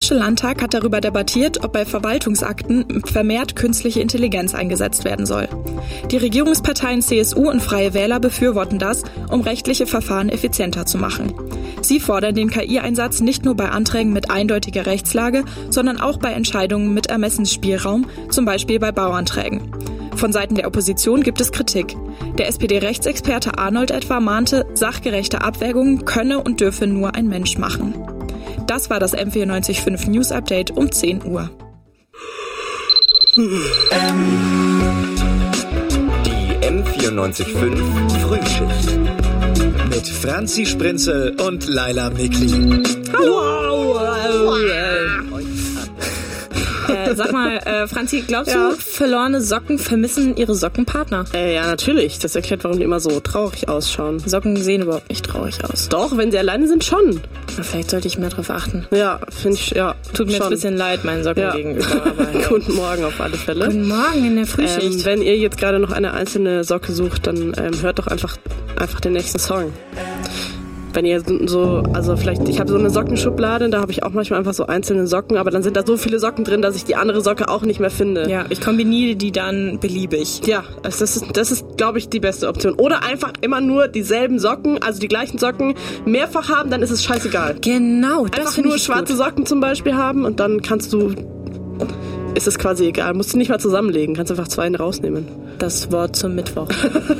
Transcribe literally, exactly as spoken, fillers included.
Deutsche Landtag hat darüber debattiert, ob bei Verwaltungsakten vermehrt künstliche Intelligenz eingesetzt werden soll. Die Regierungsparteien C S U und Freie Wähler befürworten das, um rechtliche Verfahren effizienter zu machen. Sie fordern den K I-Einsatz nicht nur bei Anträgen mit eindeutiger Rechtslage, sondern auch bei Entscheidungen mit Ermessensspielraum, zum Beispiel bei Bauanträgen. Von Seiten der Opposition gibt es Kritik. Der S P D-Rechtsexperte Arnold etwa mahnte, sachgerechte Abwägungen könne und dürfe nur ein Mensch machen. Das war das M vierundneunzig Komma fünf News Update um zehn Uhr. Die M vierundneunzig Komma fünf Frühschicht. Mit Franzi Sprinzel und Laila Mikli. Hallo! Äh, sag mal, äh, Franzi, glaubst Ja. du, verlorene Socken vermissen ihre Sockenpartner? Äh, ja, natürlich. Das erklärt, warum die immer so traurig ausschauen. Socken sehen überhaupt nicht traurig aus. Doch, wenn sie alleine sind, schon. Na, vielleicht sollte ich mehr drauf achten. Ja, finde ich, ja. Tut mir jetzt schon. ein bisschen leid, meinen Socken Ja. gegenüber. Aber hey. Guten Morgen auf alle Fälle. Guten Morgen in der Frühschicht. Ähm, wenn ihr jetzt gerade noch eine einzelne Socke sucht, dann ähm, hört doch einfach, einfach den nächsten Song. Wenn ihr so, also vielleicht, ich habe so eine Sockenschublade, da habe ich auch manchmal einfach so einzelne Socken, aber dann sind da so viele Socken drin, dass ich die andere Socke auch nicht mehr finde. Ja, ich kombiniere die dann beliebig. Ja, also das ist, das ist, glaube ich, die beste Option. Oder einfach immer nur dieselben Socken, also die gleichen Socken mehrfach haben, dann ist es scheißegal. Genau, das Einfach finde nur ich schwarze gut. Socken zum Beispiel haben und dann kannst du, ist es quasi egal, musst du nicht mal zusammenlegen, kannst einfach zwei rausnehmen. Das Wort zum Mittwoch.